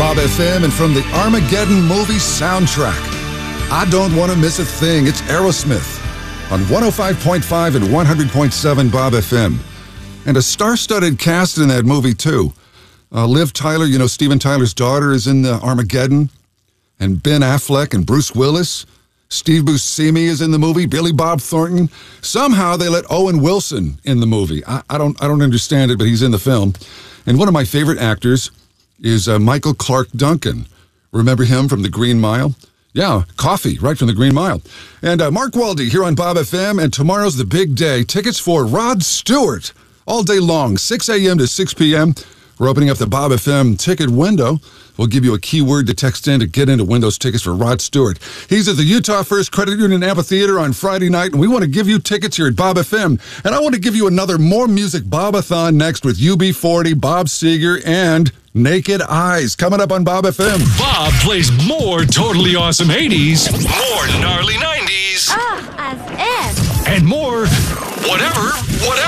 Bob FM and from the Armageddon movie soundtrack. I Don't Want to Miss a Thing. It's Aerosmith on 105.5 and 100.7 Bob FM. And a star-studded cast in that movie, too. Liv Tyler, you know, Steven Tyler's daughter, is in the Armageddon. And Ben Affleck and Bruce Willis. Steve Buscemi is in the movie. Billy Bob Thornton. Somehow they let Owen Wilson in the movie. I don't understand it, but he's in the film. And one of my favorite actors is Michael Clarke Duncan. Remember him from The Green Mile? Yeah, Coffee, right from The Green Mile. And Mark Waldy here on Bob FM, and tomorrow's the big day. Tickets for Rod Stewart all day long, 6 a.m. to 6 p.m. We're opening up the Bob FM ticket window. We'll give you a keyword to text in to get into win those tickets for Rod Stewart. He's at the Utah First Credit Union Amphitheater on Friday night, and we want to give you tickets here at Bob FM. And I want to give you another More Music Bob-a-thon next with UB40, Bob Seger, and Naked Eyes coming up on Bob FM. Bob plays more totally awesome 80s, more gnarly 90s, as if, and more whatever